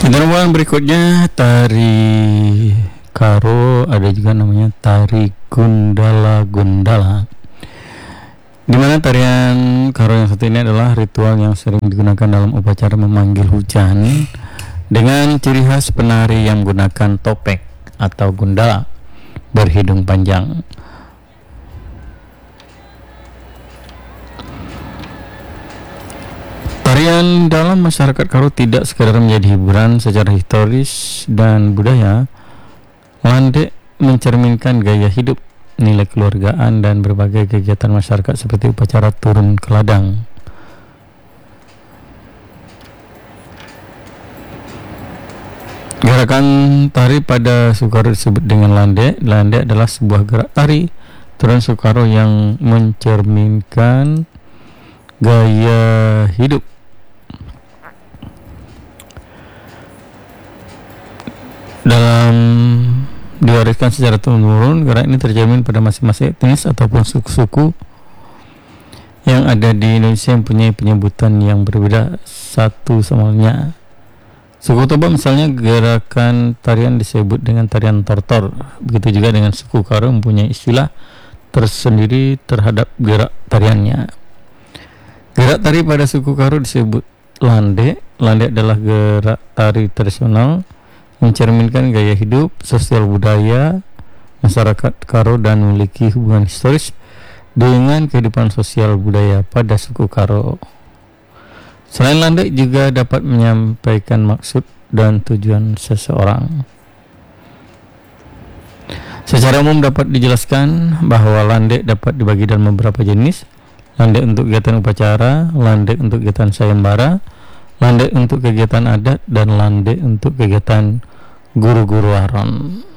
Penemuan berikutnya tari karo, ada juga namanya tari gundala-gundala. Di mana tarian karo yang satu ini adalah ritual yang sering digunakan dalam upacara memanggil hujan dengan ciri khas penari yang menggunakan topeng atau gundala berhidung panjang. Tarian dalam masyarakat Karo tidak sekadar menjadi hiburan secara historis dan budaya. Landek mencerminkan gaya hidup, nilai keluargaan, dan berbagai kegiatan masyarakat seperti upacara turun ke ladang. Gerakan tari pada suku Karo disebut dengan landek. Landek adalah sebuah gerak tari turun suku Karo yang mencerminkan gaya hidup, dalam diwariskan secara turun-temurun. Gerak ini tercermin pada masing-masing etnis ataupun suku-suku yang ada di Indonesia yang punya penyebutan yang berbeda satu sama lainnya. Suku Toba misalnya gerakan tarian disebut dengan tarian tortor. Begitu juga dengan suku Karo mempunyai istilah tersendiri terhadap gerak tariannya. Gerak tari pada suku Karo disebut landek. Landek adalah gerak tari tradisional mencerminkan gaya hidup, sosial budaya masyarakat Karo dan memiliki hubungan historis dengan kehidupan sosial budaya pada suku Karo. Selain landek juga dapat menyampaikan maksud dan tujuan seseorang. Secara umum dapat dijelaskan bahwa landek dapat dibagi dalam beberapa jenis. Landek untuk kegiatan upacara, landek untuk kegiatan sayembara, landek untuk kegiatan adat, dan landek untuk kegiatan guru-guru aron.